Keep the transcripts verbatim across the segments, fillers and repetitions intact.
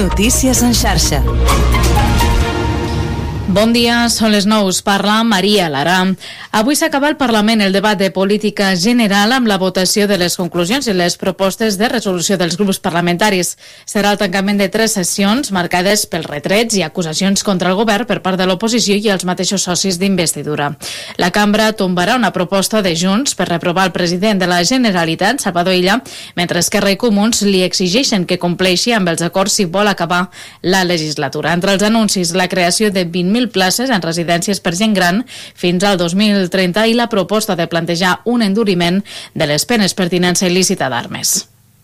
Notícies en xarxa. Bon dia, són les nou, us parla Maria Lara. Avui s'acaba al Parlament el debat de política general amb la votació de les conclusions i les propostes de resolució dels grups parlamentaris. Serà el tancament de tres sessions marcades pels retrets i acusacions contra el govern per part de l'oposició i els mateixos socis d'investidura. La cambra tombarà una proposta de Junts per reprovar el president de la Generalitat, Salvador Illa, mentre Esquerra i Comuns li exigeixen que compleixi amb els acords si vol acabar la legislatura. Entre els anuncis, la creació de vint mil places en residències per gent gran fins al dos mil trenta i la proposta de plantejar un enduriment de les penes per tinença il·lícita d'armes.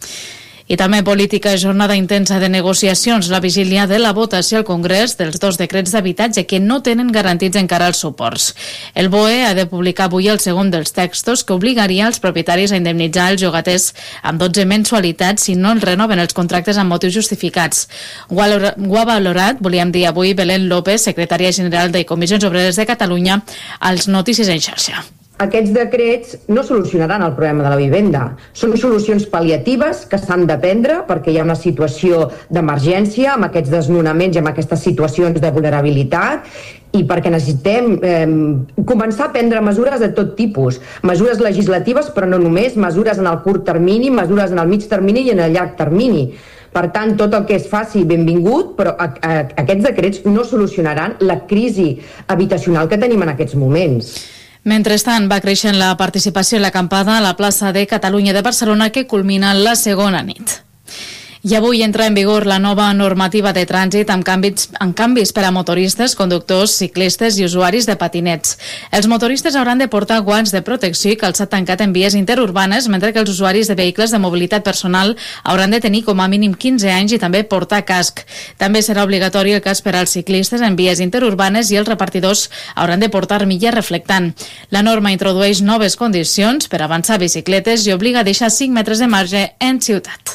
I també política, jornada intensa de negociacions, la vigília de la votació al Congrés dels dos decrets d'habitatge que no tenen garantits encara els suports. El B O E ha de publicar avui el segon dels textos que obligaria els propietaris a indemnitzar els llogaters amb dotze mensualitats si no els renoven els contractes amb motius justificats. Ho ha valorat, volíem dir avui, Belén López, secretària general de Comissions Obreres de Catalunya, als Notícies en xarxa. Aquests decrets no solucionaran el problema de la vivenda. Són solucions pal·liatives que s'han de prendre perquè hi ha una situació d'emergència amb aquests desnonaments i amb aquestes situacions de vulnerabilitat i perquè necessitem eh, començar a prendre mesures de tot tipus. Mesures legislatives, però no només, mesures en el curt termini, mesures en el mig termini i en el llarg termini. Per tant, tot el que es faci benvingut, però a, a, aquests decrets no solucionaran la crisi habitacional que tenim en aquests moments. Mentrestant, va creixent la participació en l'acampada a la plaça de Catalunya de Barcelona, que culmina la segona nit. I avui entra en vigor la nova normativa de trànsit amb canvis, amb canvis per a motoristes, conductors, ciclistes i usuaris de patinets. Els motoristes hauran de portar guants de protecció i calçat tancat en vies interurbanes, mentre que els usuaris de vehicles de mobilitat personal hauran de tenir com a mínim quinze anys i també portar casc. També serà obligatori el cas per als ciclistes en vies interurbanes i els repartidors hauran de portar armilla reflectant. La norma introdueix noves condicions per avançar bicicletes i obliga a deixar cinc metres de marge en ciutat.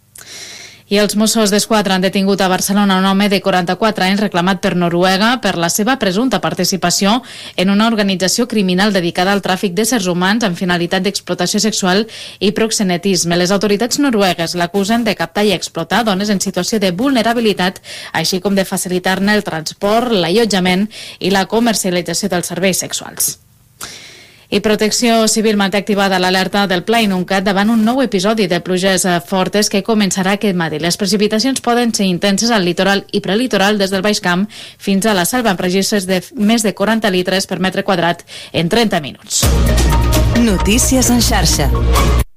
I els Mossos d'Esquadra han detingut a Barcelona un home de quaranta-quatre anys reclamat per Noruega per la seva presumpta participació en una organització criminal dedicada al tràfic d'éssers humans amb finalitat d'explotació sexual i proxenetisme. Les autoritats noruegues l'acusen de captar i explotar dones en situació de vulnerabilitat, així com de facilitar-ne el transport, l'allotjament i la comercialització dels serveis sexuals. I Protecció Civil manté activada l'alerta del Pla Inuncat davant un nou episodi de pluges fortes que començarà aquest matí. Les precipitacions poden ser intenses al litoral i prelitoral des del Baix Camp fins a la Selva amb registres de més de quaranta litres per metre quadrat en trenta minuts. Notícies en xarxa.